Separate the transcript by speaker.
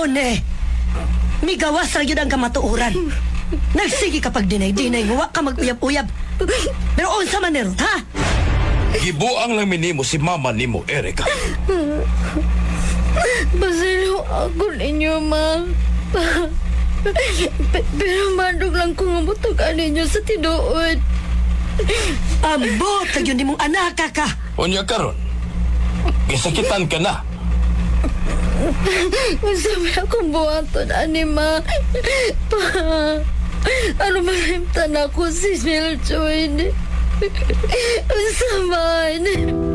Speaker 1: Une, migawas ra gyud ang kamatuoran. Nagsige kapag dinay-dinay nga wa ka mag-uyab-uyab. Pero unsa man nero, ha?
Speaker 2: Gibuang lang minimo si mama nimo, Erika.
Speaker 3: Pasalaw ako ninyo, ma. Pero mandog lang ko nga mutugan ninyo sa tinuod.
Speaker 1: Ambot lang yun ni mong anak ka.
Speaker 2: Unya karon, gisakitan ka na.
Speaker 3: Sabi akong buhaton, ani, ma. Pa, ano malimtan ako si Milchoy? Sabahan.